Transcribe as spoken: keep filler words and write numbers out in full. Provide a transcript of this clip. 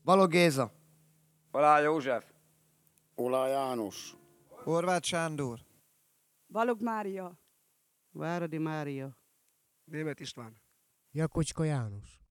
Balog Géza. Balázs József. Olá János. Horváth Sándor. Balog Mária. Váradi Mária. Németh István. Jakocska János.